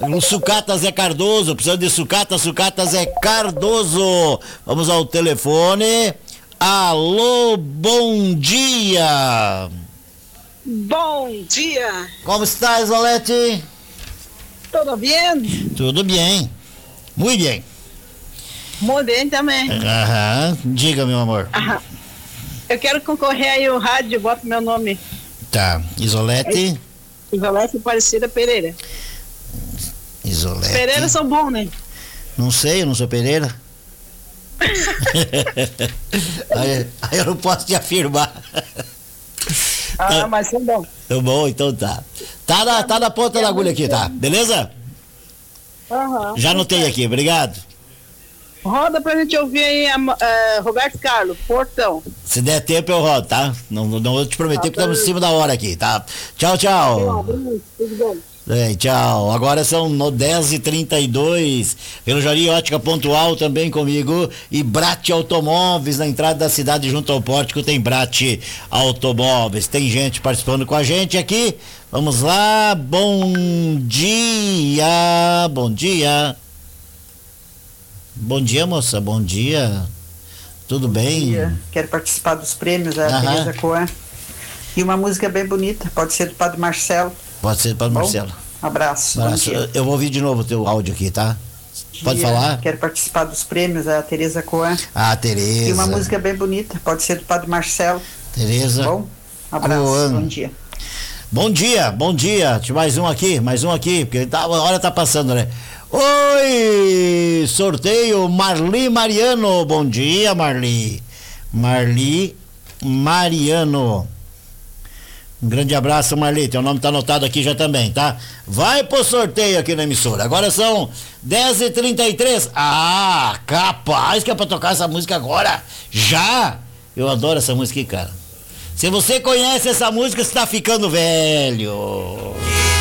O sucata Zé Cardoso, precisando de sucata Zé Cardoso. Vamos ao telefone. Alô, bom dia. Bom dia. Como está, Isolete? Tudo bem? Tudo bem. Muito bem. Muito bem também. Aham. Diga, meu amor. Aham. Eu quero concorrer aí ao rádio, bota meu nome. Tá. Isolete. Isolete Aparecida Pereira. Isolete. Pereira são bons, né? Não sei, eu não sou Pereira. aí eu não posso te afirmar. Mas são bons. Tá bom, então tá. Tá na ponta da agulha aqui, tá? Beleza? Aham. Já anotei aqui, obrigado. Roda pra gente ouvir aí Roberto Carlos, Portão. Se der tempo eu rodo, tá? Não vou te prometer que estamos em cima da hora aqui, tá? Tchau, tchau. Tudo bom. Tchau. Agora são 10h32. Pelo Jari Ótica Pontual também comigo. E Brat Automóveis na entrada da cidade junto ao pórtico tem Brat Automóveis. Tem gente participando com a gente aqui. Vamos lá. Bom dia. Bom dia. Bom dia, moça. Bom dia. Tudo bem? Bom dia. Quero participar dos prêmios da Tereza Coan. E uma música bem bonita. Pode ser do Padre Marcelo. Pode ser para Marcelo. Abraço. Eu vou ouvir de novo o teu áudio aqui, tá? Pode falar? Quero participar dos prêmios da Tereza Coan. Tereza. E uma música bem bonita. Pode ser do Padre Marcelo. Tereza. Bom? Abraço. Coan. Bom dia. Bom dia. Mais um aqui, porque a hora tá passando, né? Oi! Sorteio Marli Mariano. Bom dia, Marli. Marli Mariano. Um grande abraço, Marli. Teu nome tá anotado aqui já também, tá? Vai pro sorteio aqui na emissora. Agora são 10h33. Capaz que é pra tocar essa música agora. Já? Eu adoro essa música aqui, cara. Se você conhece essa música, você tá ficando velho.